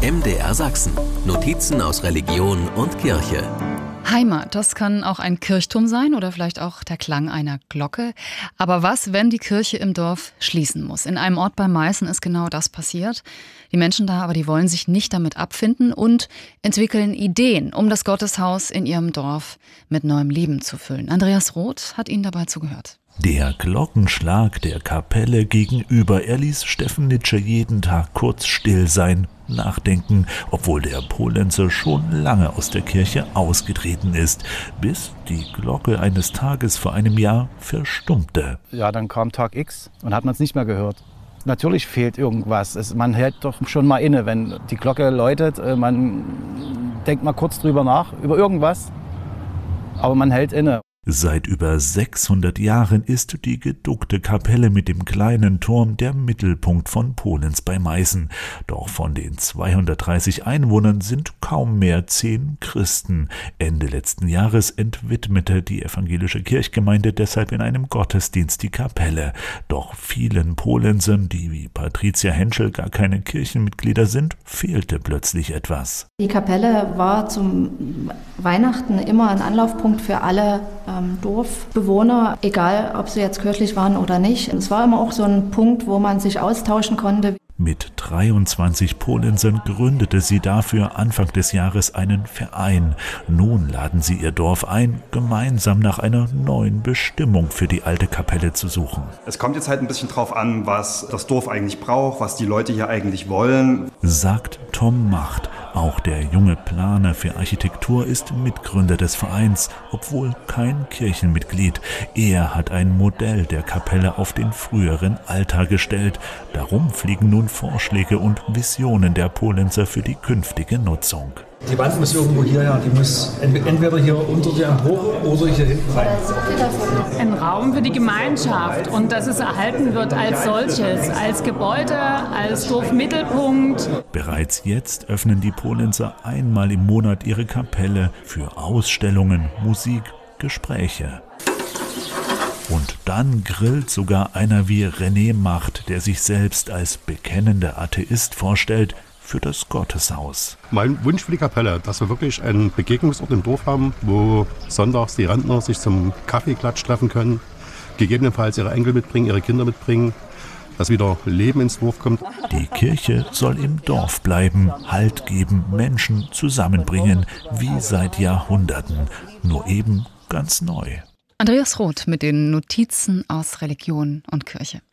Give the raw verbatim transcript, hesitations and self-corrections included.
M D R Sachsen. Notizen aus Religion und Kirche. Heimat, das kann auch ein Kirchturm sein oder vielleicht auch der Klang einer Glocke. Aber was, wenn die Kirche im Dorf schließen muss? In einem Ort bei Meißen ist genau das passiert. Die Menschen da aber, die wollen sich nicht damit abfinden und entwickeln Ideen, um das Gotteshaus in ihrem Dorf mit neuem Leben zu füllen. Andreas Roth hat ihnen dabei zugehört. Der Glockenschlag der Kapelle gegenüber, er ließ Steffen Nitsche jeden Tag kurz still sein, nachdenken, obwohl der Polenzer schon lange aus der Kirche ausgetreten ist, bis die Glocke eines Tages vor einem Jahr verstummte. Ja, dann kam Tag X und hat man es nicht mehr gehört. Natürlich fehlt irgendwas. Es, man hält doch schon mal inne, wenn die Glocke läutet. Man denkt mal kurz drüber nach, über irgendwas, aber man hält inne. Seit über sechshundert Jahren ist die geduckte Kapelle mit dem kleinen Turm der Mittelpunkt von Polenz bei Meißen. Doch von den zweihundertdreißig Einwohnern sind kaum mehr zehn Christen. Ende letzten Jahres entwidmete die evangelische Kirchgemeinde deshalb in einem Gottesdienst die Kapelle. Doch vielen Polenzern, die wie Patricia Henschel gar keine Kirchenmitglieder sind, fehlte plötzlich etwas. Die Kapelle war zum Weihnachten immer ein Anlaufpunkt für alle ähm, Dorfbewohner, egal ob sie jetzt kirchlich waren oder nicht. Es war immer auch so ein Punkt, wo man sich austauschen konnte. Mit dreiundzwanzig Polenzern gründete sie dafür Anfang des Jahres einen Verein. Nun laden sie ihr Dorf ein, gemeinsam nach einer neuen Bestimmung für die alte Kapelle zu suchen. Es kommt jetzt halt ein bisschen drauf an, was das Dorf eigentlich braucht, was die Leute hier eigentlich wollen, sagt Tom Macht. Auch der junge Planer für Architektur ist Mitgründer des Vereins, obwohl kein Kirchenmitglied. Er hat ein Modell der Kapelle auf den früheren Altar gestellt. Darum fliegen nun Vorschläge und Visionen der Polenzer für die künftige Nutzung. Die Wand muss irgendwo hierher, die muss entweder hier unter dem Bruch oder hier hinten rein. Ein Raum für die Gemeinschaft und dass es erhalten wird als solches, als Gebäude, als Dorfmittelpunkt. Bereits jetzt öffnen die Polenzer einmal im Monat ihre Kapelle für Ausstellungen, Musik, Gespräche. Und dann grillt sogar einer wie René Macht, der sich selbst als bekennender Atheist vorstellt, für das Gotteshaus. Mein Wunsch für die Kapelle, dass wir wirklich einen Begegnungsort im Dorf haben, wo sonntags die Rentner sich zum Kaffeeklatsch treffen können, gegebenenfalls ihre Enkel mitbringen, ihre Kinder mitbringen, dass wieder Leben ins Dorf kommt. Die Kirche soll im Dorf bleiben, Halt geben, Menschen zusammenbringen, wie seit Jahrhunderten, nur eben ganz neu. Andreas Roth mit den Notizen aus Religion und Kirche.